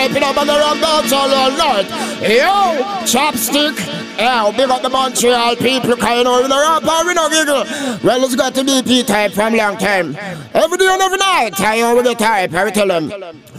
type it up on the rock dance all night. Yo, chopstick. Yeah, big up the Montreal people, cause you know we no rap and we no giggle. Well, it's got to be P-type from long time. Every day and every night, I know we get type, I will tell them.